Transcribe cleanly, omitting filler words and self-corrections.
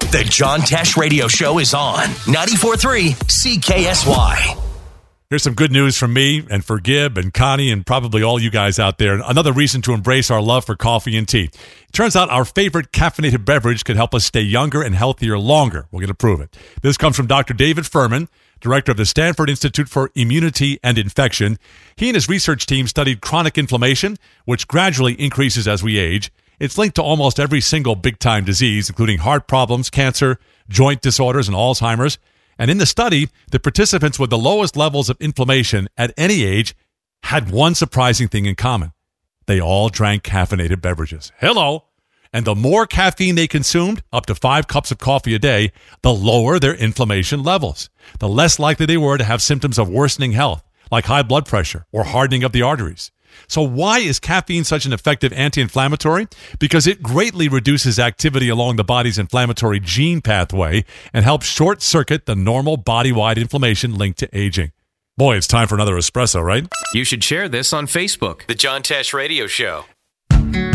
The John Tesh Radio Show is on 94.3 CKSY. Here's some good news from me and for Gib and Connie and probably all you guys out there. Another reason to embrace our love for coffee and tea. It turns out our favorite caffeinated beverage can help us stay younger and healthier longer. We're going to prove it. This comes from Dr. David Furman, director of the Stanford Institute for Immunity and Infection. He and his research team studied chronic inflammation, which gradually increases as we age. It's linked to almost every single big-time disease, including heart problems, cancer, joint disorders, and Alzheimer's. And in the study, the participants with the lowest levels of inflammation at any age had one surprising thing in common. They all drank caffeinated beverages. Hello! And the more caffeine they consumed, up to 5 cups of coffee a day, the lower their inflammation levels. The less likely they were to have symptoms of worsening health, like high blood pressure or hardening of the arteries. So why is caffeine such an effective anti-inflammatory? Because it greatly reduces activity along the body's inflammatory gene pathway and helps short-circuit the normal body-wide inflammation linked to aging. Boy, it's time for another espresso, right? You should share this on Facebook. The John Tesh Radio Show.